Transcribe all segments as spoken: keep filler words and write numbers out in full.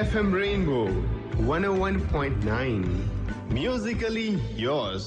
F M Rainbow one oh one point nine. Musically yours.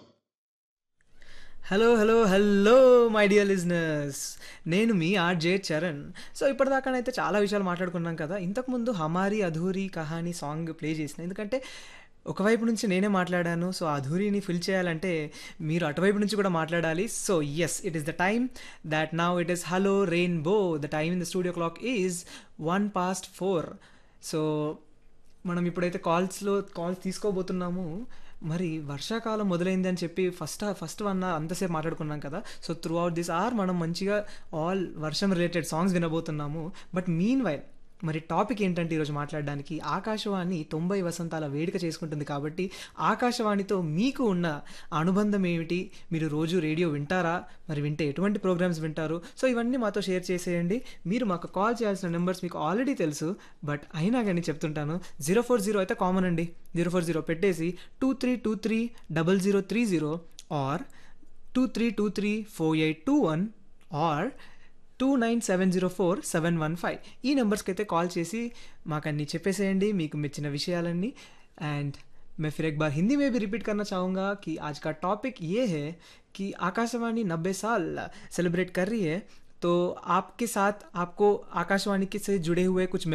Hello hello hello my dear listeners, నేను మీ RJ Charan. So ఇప్పటిదాకానైతే చాలా విషయాలు మాట్లాడుకున్నాం కదా. ఇంతకుముందు హమారీ అధూరీ కహానీ సాంగ్ ప్లే చేసిన, ఎందుకంటే ఒకవైపు నుంచి నేనే మాట్లాడాను. సో ఆ అధూరీని ఫిల్ చేయాలంటే మీరు అటువైపు నుంచి కూడా మాట్లాడాలి. So yes, it is the time that now it is hello rainbow. The time in the studio clock is one past four. So మనం ఇప్పుడైతే కాల్స్లో కాల్స్ తీసుకోబోతున్నాము. మరి వర్షాకాలం మొదలైంది అని చెప్పి ఫస్ట్ ఫస్ట్ వన్ అవర్ అంతసేపు మాట్లాడుకున్నాం కదా. So through out this hour మనం మంచిగా ఆల్ వర్షం related songs వినబోతున్నాము. But mean while మరి టాపిక్ ఏంటంటే ఈరోజు మాట్లాడడానికి ఆకాశవాణి తొంభై వసంతాల వేడుక చేసుకుంటుంది. కాబట్టి ఆకాశవాణితో మీకు ఉన్న అనుబంధం ఏమిటి, మీరు రోజు రేడియో వింటారా, మరి వింటే ఎటువంటి ప్రోగ్రామ్స్ వింటారు, సో ఇవన్నీ మాతో షేర్ చేసేయండి. మీరు మాకు కాల్ చేయాల్సిన నెంబర్స్ మీకు ఆల్రెడీ తెలుసు, బట్ అయినా కానీ చెప్తుంటాను. జీరో ఫోర్ జీరో అయితే కామన్ అండి. జీరో ఫోర్ జీరో పెట్టేసి two three two three double zero three zero or two three two three four eight two one or two nine seven జీरो four seven one five ఈ నెంబర్స్కి అయితే call చేసి మాకు అన్నీ చెప్పేసేయండి, మీకు మెచ్చిన విషయాలన్నీ. एंड मैं फिर एक बार हिंदी में भी रिपीट करना चाहूँगा कि आज का टॉपिक ये है कि आकाशवाणी नब्बे साल सेलिब्रेट कर रही है. तो आपके साथ आपको आकाशवाणी के से जुड़े हुए कुछ